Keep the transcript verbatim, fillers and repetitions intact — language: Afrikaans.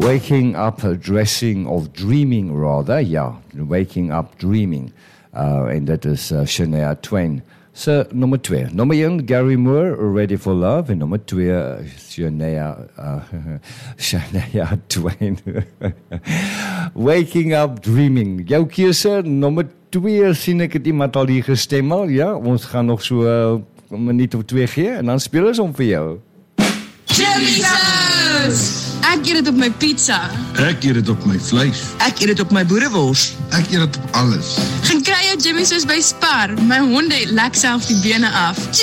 Waking up, uh, dressing, of dreaming rather, ja, waking up dreaming. Uh, en dit is uh, Shania Twain. So, nummer twee. Nummer één, Gary Moore, Ready for Love. En nummer twee, Shania, uh, Shania Twain. Waking up dreaming. Jou keuse, nummer twee, sien ek het iemand al hier gestem al, ja? Ons gaan nog so uh, een minuut of twee gee, en dan speel ons om vir jou. Chili sauce! Ek eet dit op my pizza. Ek eet dit op my vleis. Ek eet dit op my boerewors. Ek eet dit op alles. Gaan kry jou Jimmy sauce by Spar. My honde lek self die bene af.